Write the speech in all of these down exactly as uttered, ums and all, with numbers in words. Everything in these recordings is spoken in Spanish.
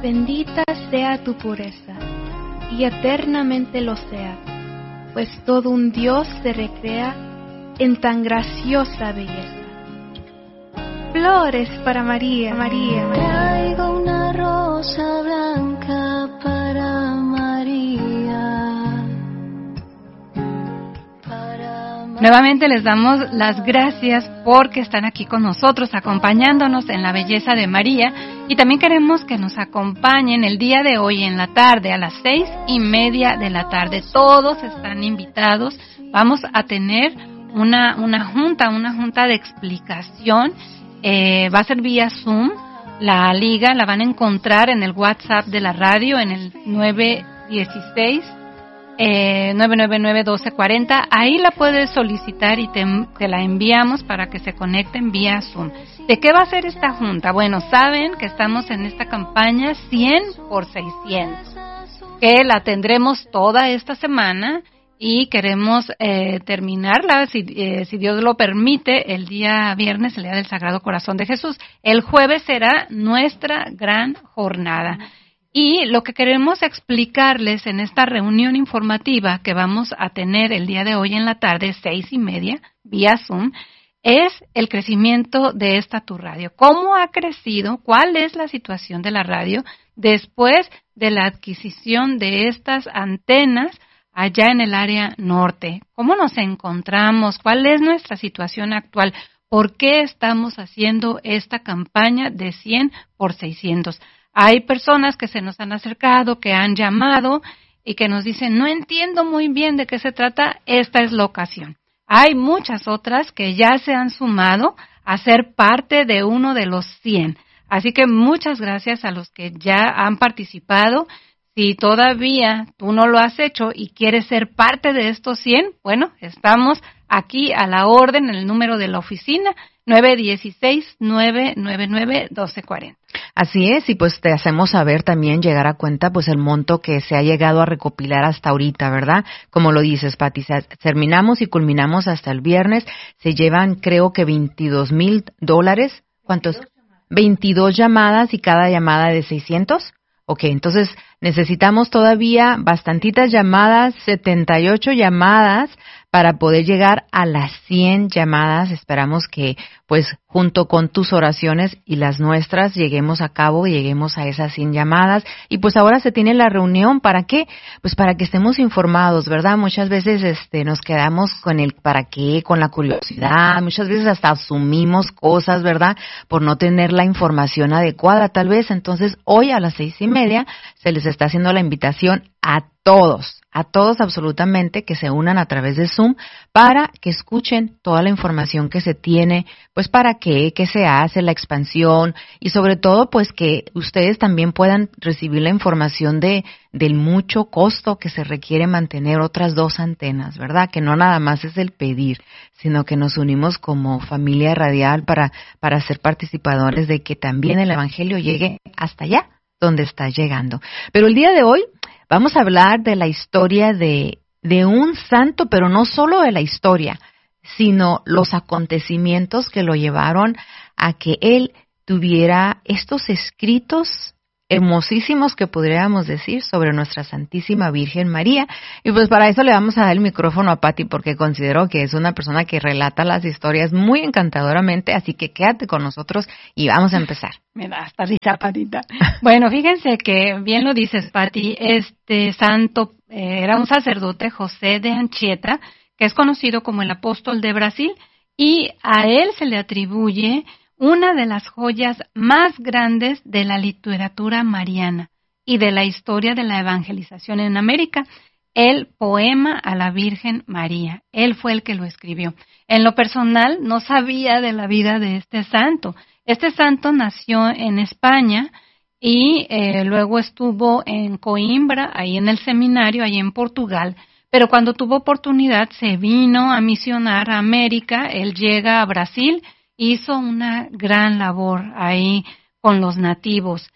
Bendita sea tu pureza, y eternamente lo sea, pues todo un Dios se recrea en tan graciosa belleza. Flores para María, María, María. Traigo una rosa blanca para María. Para María. Nuevamente les damos las gracias porque están aquí con nosotros, acompañándonos en la belleza de María. Y también queremos que nos acompañen el día de hoy en la tarde, a las seis y media de la tarde. Todos están invitados. Vamos a tener una, una junta, una junta de explicación. Eh, va a ser vía Zoom. La liga la van a encontrar en el WhatsApp de la radio, en el nueve dieciséis, eh, nueve nueve nueve, doce cuarenta. Ahí la puedes solicitar y te, te la enviamos para que se conecten vía Zoom. ¿De qué va a ser esta junta? Bueno, saben que estamos en esta campaña cien por seiscientos, que la tendremos toda esta semana. Y queremos eh, terminarla, si, eh, si Dios lo permite, el día viernes, el día del Sagrado Corazón de Jesús. El jueves será nuestra gran jornada. Y lo que queremos explicarles en esta reunión informativa que vamos a tener el día de hoy en la tarde, seis y media, vía Zoom, es el crecimiento de esta tu radio. ¿Cómo ha crecido? ¿Cuál es la situación de la radio después de la adquisición de estas antenas allá en el área norte? ¿Cómo nos encontramos? ¿Cuál es nuestra situación actual? ¿Por qué estamos haciendo esta campaña de cien por seiscientos? Hay personas que se nos han acercado, que han llamado y que nos dicen, no entiendo muy bien de qué se trata, esta es la ocasión. Hay muchas otras que ya se han sumado a ser parte de uno de los cien. Así que muchas gracias a los que ya han participado. Si todavía tú no lo has hecho y quieres ser parte de estos cien, bueno, estamos aquí a la orden en el número de la oficina, nueve dieciséis, nueve noventa y nueve, doce cuarenta. Así es, y pues te hacemos saber también, llegar a cuenta, pues el monto que se ha llegado a recopilar hasta ahorita, ¿verdad? Como lo dices, Pati, terminamos y culminamos hasta el viernes, se llevan creo que veintidós mil dólares, ¿cuántos? veintidós llamadas y cada llamada de seiscientos. Ok, entonces necesitamos todavía bastantitas llamadas, setenta y ocho llamadas para poder llegar a las cien llamadas. Esperamos que, pues, junto con tus oraciones y las nuestras, lleguemos a cabo, lleguemos a esas cien llamadas. Y pues ahora se tiene la reunión, ¿para qué? Pues para que estemos informados, ¿verdad? Muchas veces este nos quedamos con el para qué, con la curiosidad, muchas veces hasta asumimos cosas, ¿verdad? Por no tener la información adecuada, tal vez. Entonces, hoy a las seis y media se les está haciendo la invitación a todos, a todos absolutamente, que se unan a través de Zoom para que escuchen toda la información que se tiene, pues para qué, qué se hace, la expansión y sobre todo pues que ustedes también puedan recibir la información de del mucho costo que se requiere mantener otras dos antenas, ¿verdad? Que no nada más es el pedir, sino que nos unimos como familia radial para, para ser participadores de que también el Evangelio llegue hasta allá donde está llegando. Pero el día de hoy vamos a hablar de la historia de, de un santo, pero no solo de la historia, sino los acontecimientos que lo llevaron a que él tuviera estos escritos hermosísimos que podríamos decir sobre nuestra Santísima Virgen María. Y pues para eso le vamos a dar el micrófono a Pati, porque considero que es una persona que relata las historias muy encantadoramente, así que quédate con nosotros y vamos a empezar. Me da hasta risa, Patita. Bueno, fíjense que bien lo dices, Pati, este santo eh, era un sacerdote, José de Anchieta, que es conocido como el apóstol de Brasil, y a él se le atribuye una de las joyas más grandes de la literatura mariana y de la historia de la evangelización en América, el poema a la Virgen María. Él fue el que lo escribió. En lo personal, no sabía de la vida de este santo. Este santo nació en España y eh, luego estuvo en Coimbra, ahí en el seminario, ahí en Portugal. Pero cuando tuvo oportunidad se vino a misionar a América. Él llega a Brasil, hizo una gran labor ahí con los nativos.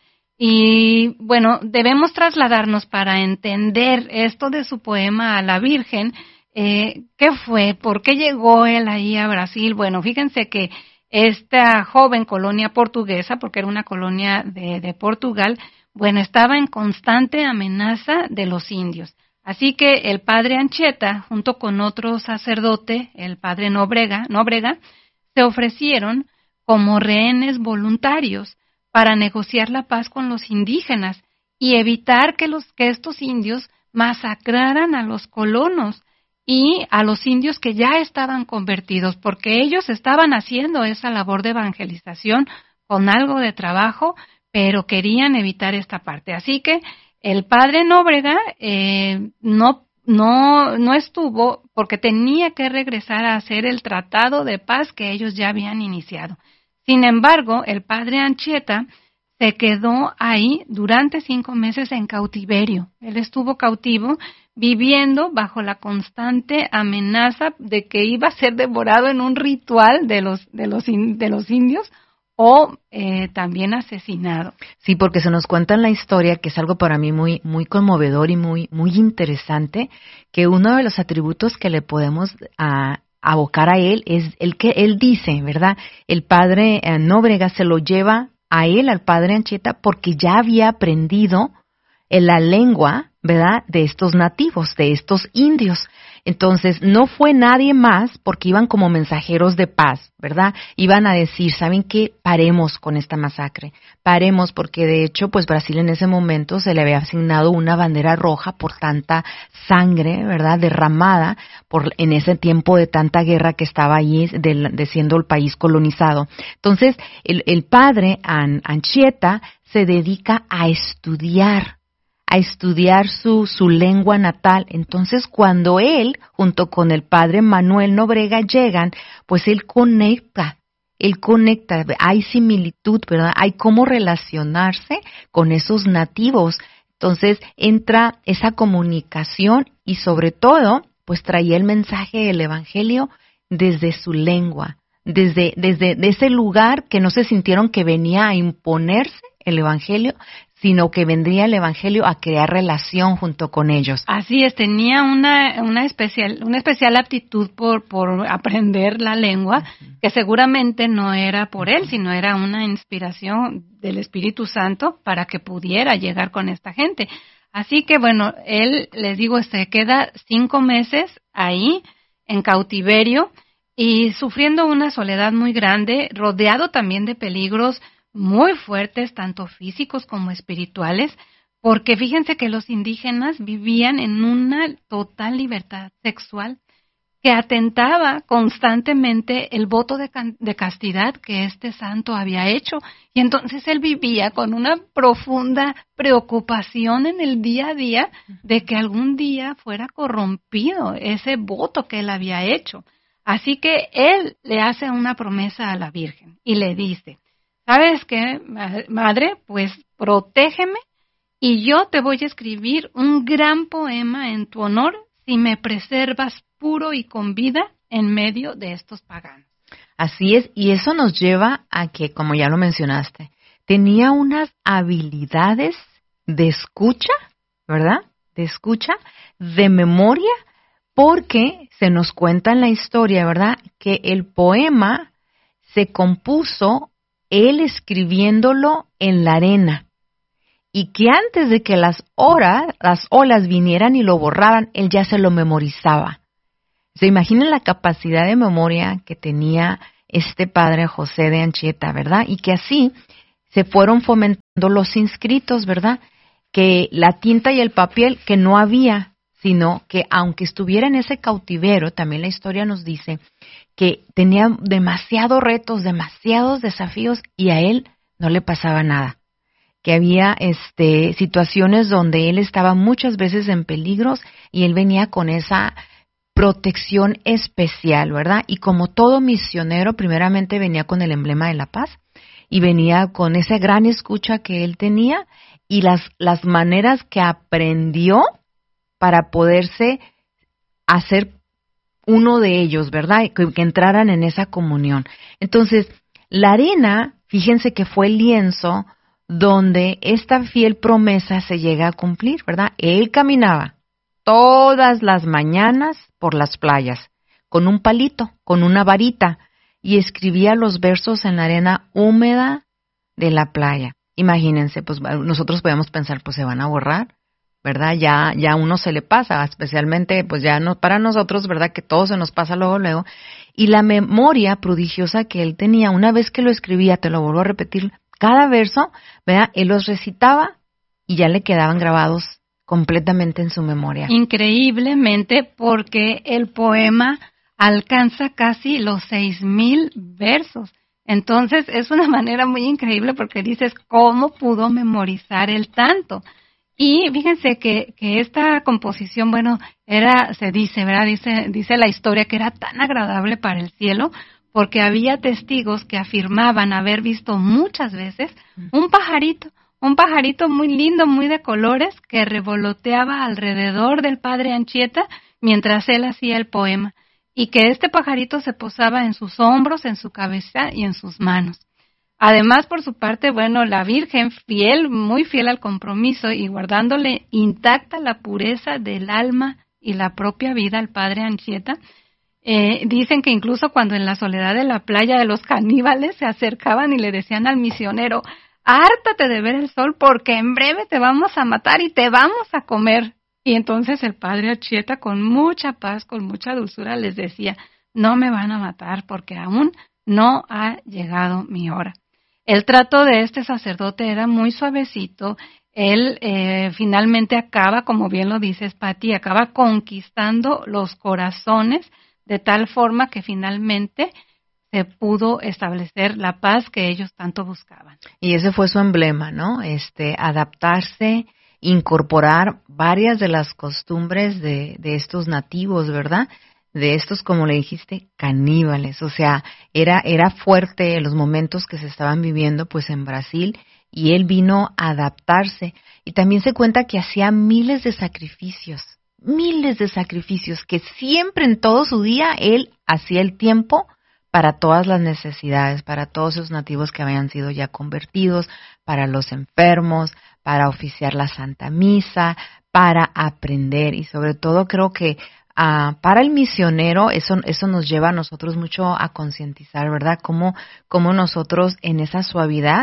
Y bueno, debemos trasladarnos para entender esto de su poema a la Virgen. Eh, ¿Qué fue? ¿Por qué llegó él ahí a Brasil? Bueno, fíjense que esta joven colonia portuguesa, porque era una colonia de, de Portugal, bueno, estaba en constante amenaza de los indios. Así que el padre Anchieta, junto con otro sacerdote, el padre Nóbrega, Nóbrega, se ofrecieron como rehenes voluntarios para negociar la paz con los indígenas y evitar que, los, que estos indios masacraran a los colonos y a los indios que ya estaban convertidos, porque ellos estaban haciendo esa labor de evangelización con algo de trabajo, pero querían evitar esta parte. Así que el padre Nóbrega eh, no, no, no estuvo porque tenía que regresar a hacer el tratado de paz que ellos ya habían iniciado. Sin embargo, el padre Anchieta se quedó ahí durante cinco meses en cautiverio. Él estuvo cautivo, viviendo bajo la constante amenaza de que iba a ser devorado en un ritual de los, de los, de los indios o eh, también asesinado. Sí, porque se nos cuenta en la historia, que es algo para mí muy, muy conmovedor y muy, muy interesante, que uno de los atributos que le podemos a, abocar a él es el que él dice, ¿verdad? El padre eh, Nóbrega se lo lleva a él, al padre Anchieta, porque ya había aprendido en la lengua, ¿verdad?, de estos nativos, de estos indios. Entonces, no fue nadie más, porque iban como mensajeros de paz, ¿verdad? Iban a decir, ¿saben qué? Paremos con esta masacre. Paremos, porque de hecho, pues Brasil en ese momento se le había asignado una bandera roja por tanta sangre, ¿verdad?, derramada por en ese tiempo de tanta guerra que estaba allí, de, de siendo el país colonizado. Entonces, el, el padre An, Anchieta se dedica a estudiar, a estudiar su, su lengua natal. Entonces, cuando él, junto con el padre Manuel Nóbrega, llegan, pues él conecta, él conecta, hay similitud, ¿verdad? Hay cómo relacionarse con esos nativos. Entonces, entra esa comunicación y sobre todo, pues traía el mensaje del Evangelio desde su lengua, desde, desde de ese lugar que no se sintieron que venía a imponerse el Evangelio, sino que vendría el Evangelio a crear relación junto con ellos. Así es, tenía una, una especial, una especial aptitud por, por aprender la lengua, uh-huh. que seguramente no era por él, sino era una inspiración del Espíritu Santo para que pudiera llegar con esta gente. Así que bueno, él, les digo, se queda cinco meses ahí en cautiverio y sufriendo una soledad muy grande, rodeado también de peligros muy fuertes, tanto físicos como espirituales, porque fíjense que los indígenas vivían en una total libertad sexual que atentaba constantemente el voto de, can- de castidad que este santo había hecho, y entonces él vivía con una profunda preocupación en el día a día de que algún día fuera corrompido ese voto que él había hecho. Así que él le hace una promesa a la Virgen y le dice: ¿sabes qué, madre? Pues protégeme y yo te voy a escribir un gran poema en tu honor si me preservas puro y con vida en medio de estos paganos. Así es, y eso nos lleva a que, como ya lo mencionaste, tenía unas habilidades de escucha, ¿verdad? De escucha, de memoria, porque se nos cuenta en la historia, ¿verdad?, que el poema se compuso él escribiéndolo en la arena, y que antes de que las horas, las olas vinieran y lo borraran, él ya se lo memorizaba. Se imaginen la capacidad de memoria que tenía este padre José de Anchieta, ¿verdad? Y que así se fueron fomentando los inscritos, ¿verdad? Que la tinta y el papel que no había, sino que aunque estuviera en ese cautiverio, también la historia nos dice que tenía demasiados retos, demasiados desafíos, y a él no le pasaba nada. Que había este, situaciones donde él estaba muchas veces en peligros y él venía con esa protección especial, ¿verdad? Y como todo misionero, primeramente venía con el emblema de la paz y venía con esa gran escucha que él tenía y las, las maneras que aprendió para poderse hacer uno de ellos, ¿verdad? Que, que entraran en esa comunión. Entonces, la arena, fíjense que fue el lienzo donde esta fiel promesa se llega a cumplir, ¿verdad? Él caminaba todas las mañanas por las playas con un palito, con una varita, y escribía los versos en la arena húmeda de la playa. imagínense, pues nosotros podemos pensar, pues se van a borrar, ¿verdad? Ya, ya a uno se le pasa, especialmente, pues ya no, para nosotros, ¿verdad? Que todo se nos pasa luego, luego. Y la memoria prodigiosa que él tenía, una vez que lo escribía, te lo vuelvo a repetir, cada verso, ¿verdad? Él los recitaba y ya le quedaban grabados completamente en su memoria. Increíblemente, porque el poema alcanza casi los seis mil versos. Entonces, es una manera muy increíble porque dices, ¿cómo pudo memorizar el tanto? Y fíjense que, que esta composición, bueno, era, se dice, ¿verdad? Dice, dice la historia que era tan agradable para el cielo porque había testigos que afirmaban haber visto muchas veces un pajarito, un pajarito muy lindo, muy de colores, que revoloteaba alrededor del padre Anchieta mientras él hacía el poema, y que este pajarito se posaba en sus hombros, en su cabeza y en sus manos. Además, por su parte, bueno, la Virgen, fiel, muy fiel al compromiso y guardándole intacta la pureza del alma y la propia vida al padre Anchieta, eh, dicen que incluso cuando en la soledad de la playa de los caníbales se acercaban y le decían al misionero, hártate de ver el sol porque en breve te vamos a matar y te vamos a comer. Y entonces el padre Anchieta, con mucha paz, con mucha dulzura, les decía, no me van a matar porque aún no ha llegado mi hora. El trato de este sacerdote era muy suavecito. Él eh, finalmente acaba, como bien lo dices, Pati, acaba conquistando los corazones de tal forma que finalmente se pudo establecer la paz que ellos tanto buscaban. Y ese fue su emblema, ¿no? Este, adaptarse, incorporar varias de las costumbres de, de estos nativos, ¿verdad? De estos, como le dijiste, caníbales. O sea, era, era fuerte los momentos que se estaban viviendo pues en Brasil, y él vino a adaptarse. Y también se cuenta que hacía miles de sacrificios, miles de sacrificios, que siempre en todo su día él hacía el tiempo para todas las necesidades, para todos esos nativos que habían sido ya convertidos, para los enfermos, para oficiar la Santa Misa, para aprender, y sobre todo creo que Uh, para el misionero, eso, eso nos lleva a nosotros mucho a concientizar, ¿verdad? Cómo, cómo nosotros en esa suavidad,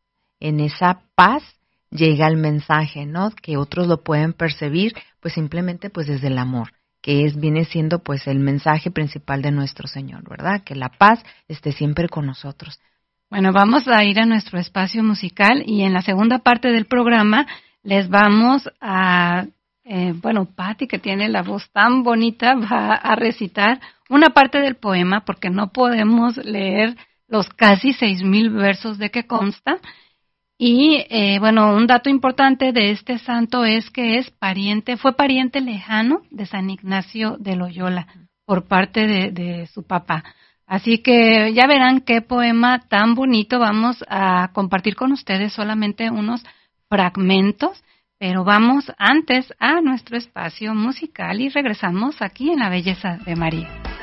en esa paz, llega el mensaje, ¿no? Que otros lo pueden percibir, pues simplemente pues desde el amor, que es, viene siendo pues el mensaje principal de nuestro Señor, ¿verdad? Que la paz esté siempre con nosotros. Bueno, vamos a ir a nuestro espacio musical y en la segunda parte del programa les vamos a... Eh, bueno, Patti, que tiene la voz tan bonita, va a recitar una parte del poema porque no podemos leer los casi seis mil versos de que consta. Y eh, bueno, un dato importante de este santo es que es pariente, fue pariente lejano de San Ignacio de Loyola por parte de, de su papá. Así que ya verán qué poema tan bonito. Vamos a compartir con ustedes solamente unos fragmentos. Pero vamos antes a nuestro espacio musical y regresamos aquí en La Belleza de María.